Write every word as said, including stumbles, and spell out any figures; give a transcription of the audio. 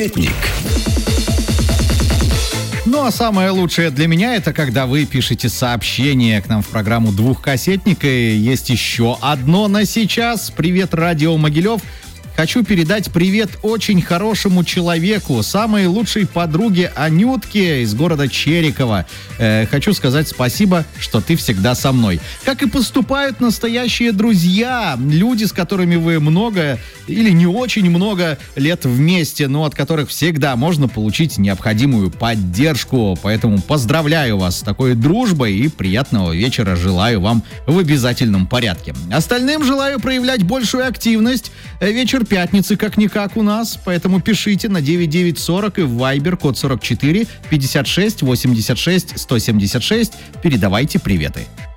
Этник. Ну а самое лучшее для меня — это когда вы пишете сообщение к нам в программу «Двухкассетник». И есть еще одно на сейчас. Привет, радио Могилев. Хочу передать привет очень хорошему человеку, самой лучшей подруге Анютке из города Череково. Э, хочу сказать спасибо, что ты всегда со мной. Как и поступают настоящие друзья, люди, с которыми вы много или не очень много лет вместе, но от которых всегда можно получить необходимую поддержку. Поэтому поздравляю вас с такой дружбой и приятного вечера желаю вам в обязательном порядке. Остальным желаю проявлять большую активность. Вечер пятницы как-никак у нас, поэтому пишите на девять девять сорок и в Viber код сорок четыре пятьдесят шесть восемьдесят шесть сто семьдесят шесть. Передавайте приветы.